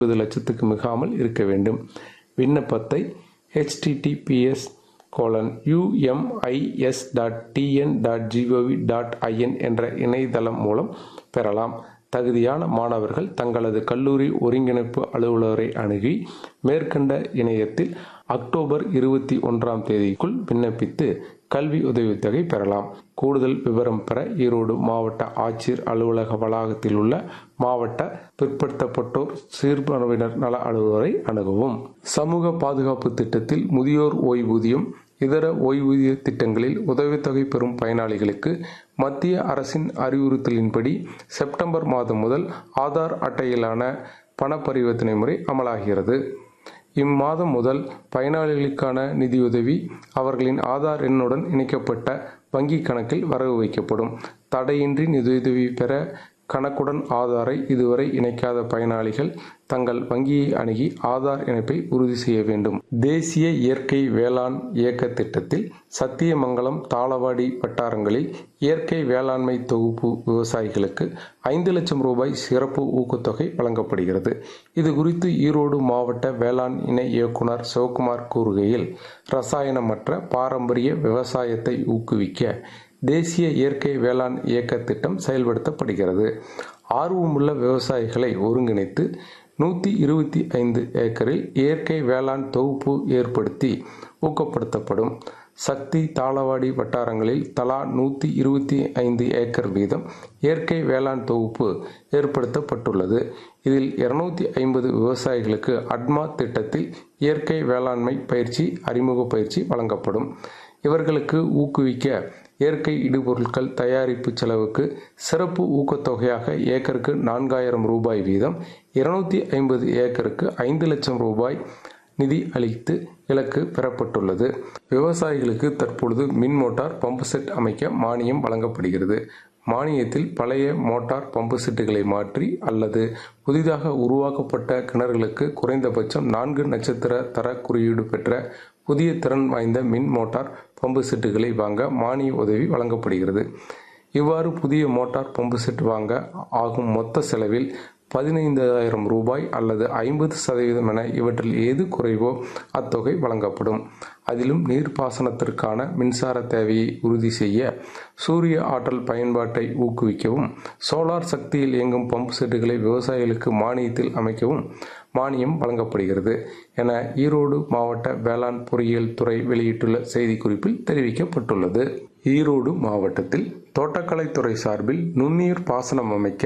20 லட்சத்துக்கு மிகாமல் இருக்க வேண்டும். விண்ணப்பத்தை https://ums.tn.gov.in என்ற இணையதளம் மூலம் பெறலாம். தகுதியான மாணவர்கள் தங்களது கல்லூரி ஒருங்கிணைப்பு அலுவலரை அணுகி மேற்கண்ட இணையத்தில் அக்டோபர் 21ஆம் தேதிக்குள் விண்ணப்பித்து கல்வி உதவித்தொகை பெறலாம். கூடுதல் விவரம் பெற ஈரோடு மாவட்ட ஆட்சியர் அலுவலக வளாகத்தில் உள்ள மாவட்ட பிற்படுத்தப்பட்டோர் சிறுபான்மையினர் நல அலுவலரை அணுகவும். சமூக பாதுகாப்பு திட்டத்தில் முதியோர் ஓய்வூதியம், இதர ஓய்வூதிய திட்டங்களில் உதவித்தொகை பெறும் பயனாளிகளுக்கு மத்திய அரசின் அறிவுறுத்தலின்படி செப்டம்பர் மாதம் முதல் ஆதார் அட்டையிலான பண பரிவர்த்தனை முறை அமலாகிறது. இம்மாதம் முதல் பயனாளிகளுக்கான நிதியுதவி அவர்களின் ஆதார் எண்ணுடன் இணைக்கப்பட்ட வங்கி கணக்கில் வரவு வைக்கப்படும். தடையின்றி நிதியுதவி பெற கணக்குடன் ஆதாரை இதுவரை இணைக்காத பயனாளிகள் தங்கள் வங்கியை அணுகி ஆதார் இணைப்பை உறுதி செய்ய வேண்டும். தேசிய இயற்கை வேளாண் இயக்க திட்டத்தில் சத்தியமங்கலம், தாளவாடி வட்டாரங்களில் இயற்கை வேளாண்மை தொகுப்பு விவசாயிகளுக்கு 5 லட்சம் ரூபாய் சிறப்பு ஊக்கத்தொகை வழங்கப்படுகிறது. இது குறித்து ஈரோடு மாவட்ட வேளாண் இணை இயக்குனர் சிவகுமார் கூறுகையில், ரசாயனமற்ற பாரம்பரிய விவசாயத்தை ஊக்குவிக்க தேசிய இயற்கை வேளாண் இயக்க திட்டம் செயல்படுத்தப்படுகிறது. ஆர்வமுள்ள விவசாயிகளை ஒருங்கிணைத்து 125 ஏக்கரில் இயற்கை வேளாண் தொகுப்பு ஏற்படுத்தி ஊக்கப்படுத்தப்படும். சக்தி, தாளவாடி வட்டாரங்களில் தலா 125 ஏக்கர் வீதம் இயற்கை வேளாண் தொகுப்பு ஏற்படுத்தப்பட்டுள்ளது. இதில் 250 விவசாயிகளுக்கு அட்மா திட்டத்தில் இயற்கை வேளாண்மை பயிற்சி, அறிமுக பயிற்சி வழங்கப்படும். இவர்களுக்கு ஊக்குவிக்க இயற்கை இடுபொருட்கள் தயாரிப்பு செலவுக்கு சிறப்பு ஊக்கத்தொகையாக ஏக்கருக்கு 4000 ரூபாய் வீதம், 250 ஏக்கருக்கு 5 லட்சம் ரூபாய் நிதி அளித்து இலக்கு பெறப்பட்டுள்ளது. விவசாயிகளுக்கு தற்பொழுது மின் மோட்டார் பம்பு செட் அமைக்க மானியம் வழங்கப்படுகிறது. மானியத்தில் பழைய மோட்டார் பம்பு செட்டுகளை மாற்றி அல்லது புதிதாக உருவாக்கப்பட்ட கிணறுகளுக்கு குறைந்தபட்சம் 4 நட்சத்திர தர குறியீடு பெற்ற புதிய திறன் வாய்ந்த மின் மோட்டார் பம்பு செட்டுகளை வாங்க மானிய உதவி வழங்கப்படுகிறது. இவ்வாறு புதிய மோட்டார் பம்பு செட் வாங்க ஆகும் மொத்த செலவில் 15,000 ரூபாய் அல்லது 50% என இவற்றில் எது குறைவோ அத்தொகை வழங்கப்படும். அதிலும் நீர்ப்பாசனத்திற்கான மின்சார தேவையை உறுதி செய்ய சூரிய ஆற்றல் பயன்பாட்டை ஊக்குவிக்கவும், சோலார் சக்தியில் இயங்கும் பம்பு செட்டுகளை விவசாயிகளுக்கு மானியத்தில் அமைக்கவும் மானியம் வழங்கப்படுகிறது என ஈரோடு மாவட்ட வேளாண் பொறியியல் துறை வெளியிட்டுள்ள செய்திக்குறிப்பில் தெரிவிக்கப்பட்டுள்ளது. ஈரோடு மாவட்டத்தில் தோட்டக்கலைத்துறை சார்பில் நுண்ணீர் பாசனம் அமைக்க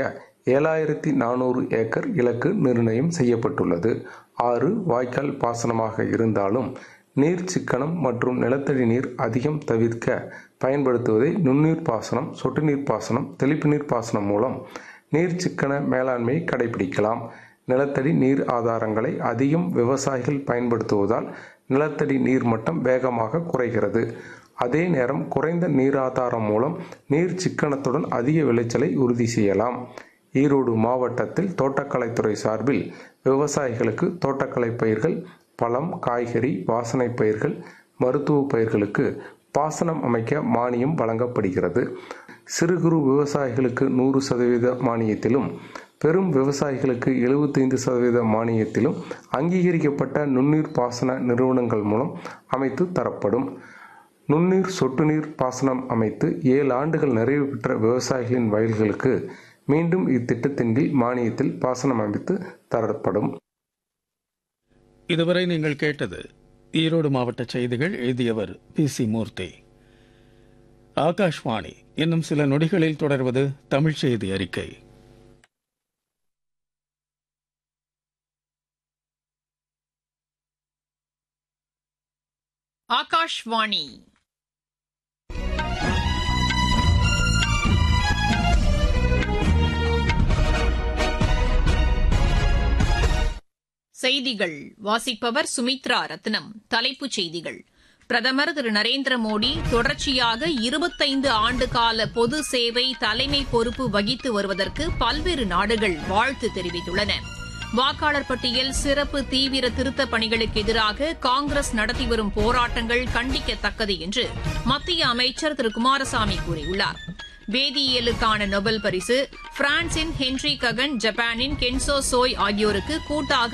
7400 ஏக்கர் இலக்கு நிர்ணயம் செய்யப்பட்டுள்ளது. 6 வாய்க்கால் பாசனமாக இருந்தாலும் நீர் சிக்கனம் மற்றும் நிலத்தடி நீர் அதிகம் தவிர்க்க பயன்படுத்துவதை நுண்ணீர் பாசனம், சொட்டு நீர் பாசனம், தெளிப்பு நீர் பாசனம் மூலம் நீர் சிக்கன மேலாண்மையை கடைபிடிக்கலாம். நிலத்தடி நீர் ஆதாரங்களை அதிகம் விவசாயிகள் பயன்படுத்துவதால் நிலத்தடி நீர் மட்டம் வேகமாக குறைகிறது. அதே நேரம் குறைந்த நீராதாரம் மூலம் நீர் சிக்கனத்துடன் அதிக விளைச்சலை உறுதி செய்யலாம். ஈரோடு மாவட்டத்தில் தோட்டக்கலைத்துறை சார்பில் விவசாயிகளுக்கு தோட்டக்கலை பயிர்கள், பழம், காய்கறி, வாசனை பயிர்கள், மருத்துவ பயிர்களுக்கு பாசனம் அமைக்க மானியம் வழங்கப்படுகிறது. சிறு குறு விவசாயிகளுக்கு 100% மானியத்திலும், பெரும் விவசாயிகளுக்கு 75% மானியத்திலும் அங்கீகரிக்கப்பட்ட நுண்ணீர் பாசன நிறுவனங்கள் மூலம் அமைத்து தரப்படும். நுண்ணீர் சொட்டு நீர் பாசனம் அமைத்து 7 ஆண்டுகள் நிறைவு பெற்ற விவசாயிகளின் வயல்களுக்கு மீண்டும் இத்திட்டத்தின் கீழ் மானியத்தில் பாசனம் அமைத்து தரப்படும். இதுவரை நீங்கள் கேட்டது ஈரோடு மாவட்ட செய்திகள். எழுதியவர் PC மூர்த்தி. ஆகாஷ்வாணி. இன்னும் சில நொடிகளில் தொடர்வது தமிழ் செய்தி அறிக்கை. ஆகாஷ்வாணி. செய்திகள் வாசிப்பவர் சுமித்ரா ரத்னம். தலைப்புச் செய்திகள். பிரதமர் திரு நரேந்திர மோடி தொடர்ச்சியாக 25 ஆண்டுகால பொது சேவை தலைமை பொறுப்பு வகித்து வருவதற்கு பல்வேறு நாடுகள் வாழ்த்து தெரிவித்துள்ளன. வாக்காளர் பட்டியல் சிறப்பு தீவிர திருத்தப் பணிகளுக்கு எதிராக காங்கிரஸ் நடத்தி வரும் போராட்டங்கள் கண்டிக்கத்தக்கது என்று மத்திய அமைச்சர் திரு குமாரசாமி கூறியுள்ளார். வேதியியலுக்கான நோபல் பரிசு பிரான்சின் ஹென்றி ககன், ஜப்பானின் கென்சோ சோய் ஆகியோருக்கு கூட்டாக